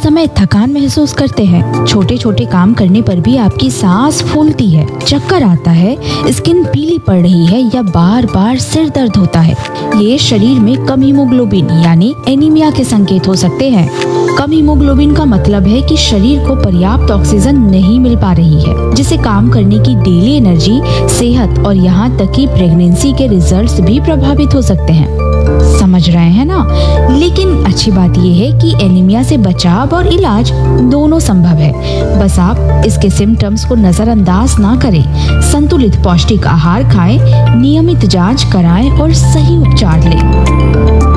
समय थकान महसूस करते हैं? छोटे छोटे काम करने पर भी आपकी सांस फूलती है, चक्कर आता है, स्किन पीली पड़ रही है या बार बार सिर दर्द होता है? ये शरीर में कम हीमोग्लोबिन यानी एनीमिया के संकेत हो सकते हैं। कम हीमोग्लोबिन का मतलब है कि शरीर को पर्याप्त ऑक्सीजन नहीं मिल पा रही है, जिससे काम करने की डेली एनर्जी, सेहत और यहाँ तक कि प्रेगनेंसी के रिजल्ट्स भी प्रभावित हो सकते हैं। समझ रहे हैं ना? लेकिन अच्छी बात यह है कि एनीमिया से बचाव और इलाज दोनों संभव है। बस आप इसके सिम्टम्स को नजरअंदाज ना करें। संतुलित पौष्टिक आहार खाएं, नियमित जांच कराएं और सही उपचार लें।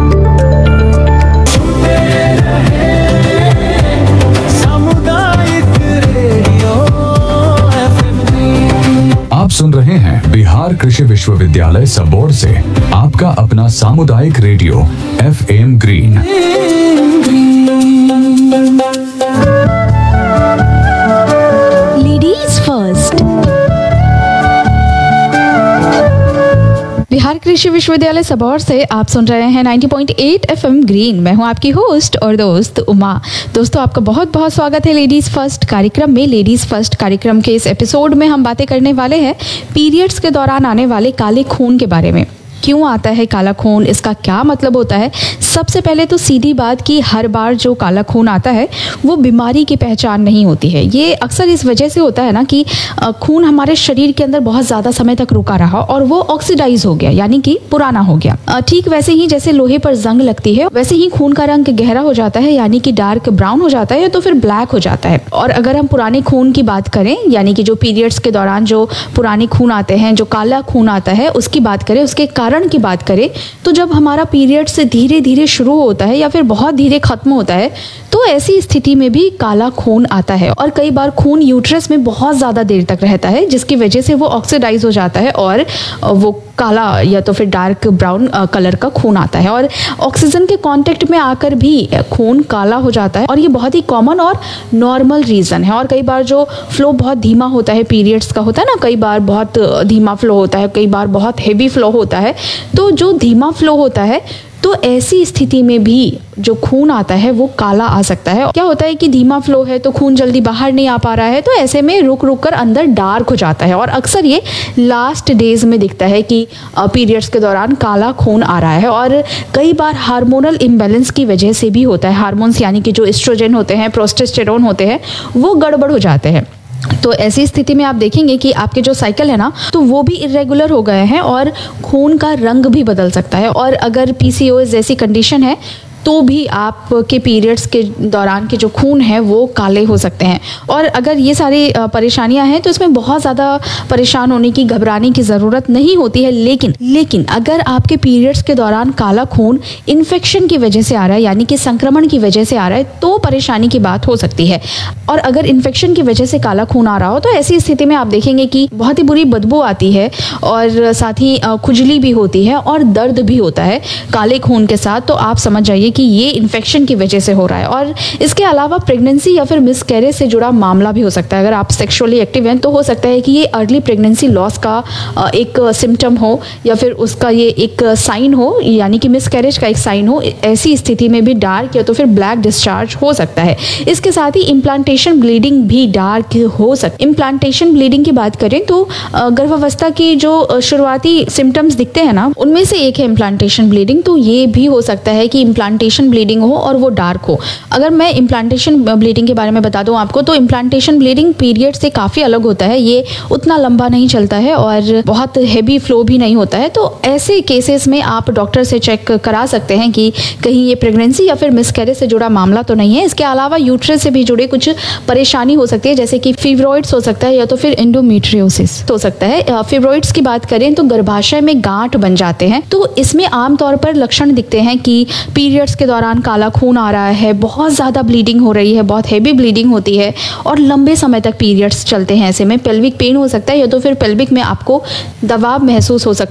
आप सुन रहे हैं बिहार कृषि विश्वविद्यालय सबौर से आपका अपना सामुदायिक radio FM green. Ladies first. Bihar कृषि विश्वविद्यालय सबौर से आप सुन रहे हैं 90.8 FM ग्रीन। मैं हूं आपकी होस्ट और दोस्त उमा। दोस्तों, आपका बहुत बहुत स्वागत है लेडीज फर्स्ट कार्यक्रम में। लेडीज फर्स्ट कार्यक्रम के इस एपिसोड में हम बातें करने वाले हैं पीरियड्स के दौरान आने वाले काले खून के बारे में। क्यों आता है काला खून, इसका क्या मतलब होता है? सबसे पहले तो सीधी बात कि हर बार जो काला खून आता है वो बीमारी की पहचान नहीं होती है। ये अक्सर इस वजह से होता है ना कि खून हमारे शरीर के अंदर बहुत ज़्यादा समय तक रुका रहा और वो ऑक्सीडाइज हो गया, यानी कि पुराना हो गया। ठीक वैसे ही जैसे लोहे पर जंग लगती है, वैसे ही खून का रंग गहरा हो जाता है, यानी कि डार्क ब्राउन हो जाता है तो फिर ब्लैक हो जाता है। और अगर हम पुराने खून की बात करें, यानी कि जो पीरियड्स के दौरान जो पुराने खून आते हैं, जो काला खून आता है, उसकी बात करें, उसके कारण की बात करें, तो जब हमारा पीरियड से धीरे धीरे शुरू होता है या फिर बहुत धीरे खत्म होता है, तो ऐसी स्थिति में भी काला खून आता है। और कई बार खून यूट्रस में बहुत ज़्यादा देर तक रहता है, जिसकी वजह से वो ऑक्सीडाइज हो जाता है और वो काला या तो फिर डार्क ब्राउन कलर का खून आता है। और ऑक्सीजन के कांटेक्ट में आकर भी खून काला हो जाता है और ये बहुत ही कॉमन और नॉर्मल रीज़न है। और कई बार जो फ्लो बहुत धीमा होता है, पीरियड्स का होता है ना, कई बार बहुत धीमा फ्लो होता है, कई बार बहुत हेवी फ्लो होता है। तो जो धीमा फ्लो होता है, तो ऐसी स्थिति में भी जो खून आता है वो काला आ सकता है। क्या होता है कि धीमा फ्लो है तो खून जल्दी बाहर नहीं आ पा रहा है, तो ऐसे में रुक रुक कर अंदर डार्क हो जाता है। और अक्सर ये लास्ट डेज में दिखता है कि पीरियड्स के दौरान काला खून आ रहा है। और कई बार हार्मोनल इम्बैलेंस की वजह से भी होता है। हार्मोन्स यानी कि जो एस्ट्रोजन होते हैं, प्रोस्टेस्टेरोन होते हैं, वो गड़बड़ हो जाते हैं। तो ऐसी स्थिति में आप देखेंगे कि आपके जो साइकिल है ना, तो वो भी इरेगुलर हो गए हैं और खून का रंग भी बदल सकता है। और अगर PCOS जैसी कंडीशन है तो भी आपके पीरियड्स के दौरान के जो खून है वो काले हो सकते हैं। और अगर ये सारी परेशानियां हैं तो इसमें बहुत ज़्यादा परेशान होने की, घबराने की ज़रूरत नहीं होती है। लेकिन अगर आपके पीरियड्स के दौरान काला खून इन्फेक्शन की वजह से आ रहा है, यानी कि संक्रमण की वजह से आ रहा है, तो परेशानी की बात हो सकती है। और अगर इन्फेक्शन की वजह से काला खून आ रहा हो तो ऐसी स्थिति में आप देखेंगे कि बहुत ही बुरी बदबू आती है और साथ ही खुजली भी होती है और दर्द भी होता है काले खून के साथ। तो आप समझ जाइए कि ये इन्फेक्शन की वजह से हो रहा है। और इसके अलावा प्रेगनेंसी या फिर मिसकैरेज से जुड़ा मामला भी हो सकता है। अगर आप सेक्सुअली एक्टिव हैं तो हो सकता है कि ये अर्ली प्रेगनेंसी लॉस का एक सिम्टम हो या फिर उसका ये एक साइन हो, यानी कि मिसकैरेज का एक साइन हो। ऐसी स्थिति में भी डार्क या तो फिर ब्लैक डिस्चार्ज हो सकता है। इसके साथ ही इम्प्लांटेशन ब्लीडिंग भी डार्क हो सकती है। इम्प्लांटेशन ब्लीडिंग की बात करें तो गर्भावस्था की जो शुरुआती सिम्टम्स दिखते हैं ना, उनमें से एक है इम्प्लांटेशन ब्लीडिंग। तो ये भी हो सकता है कि इम्प्लांटेशन ब्लीडिंग हो और वो डार्क हो। अगर मैं इम्प्लांटेशन ब्लीडिंग के बारे में बता दूं आपको, तो इम्प्लांटेशन ब्लीडिंग पीरियड से काफ़ी अलग होता है। ये उतना लंबा नहीं चलता है और बहुत हेवी फ्लो भी नहीं होता है। तो ऐसे केसेस में आप डॉक्टर से चेक करा सकते हैं कि कहीं ये प्रेगनेंसी या फिर मिसकैरेज से जुड़ा मामला तो नहीं है। इसके अलावा यूट्रस से भी जुड़े कुछ परेशानी हो सकती है, जैसे कि फिब्रॉइड्स हो सकता है या तो फिर एंडोमेट्रियोसिस हो सकता है। फिब्रॉइड्स की बात करें तो गर्भाशय में गांठ बन जाते हैं। तो इसमें आमतौर पर लक्षण दिखते हैं कि पीरियड्स के दौरान काला खून आ रहा है, बहुत ज़्यादा ब्लीडिंग हो रही है, बहुत हेवी ब्लीडिंग होती है और लंबे समय तक पीरियड्स चलते हैं। ऐसे में पेल्विक पेन हो सकता है या तो फिर पेल्विक में आपको दबाव महसूस हो सकता है।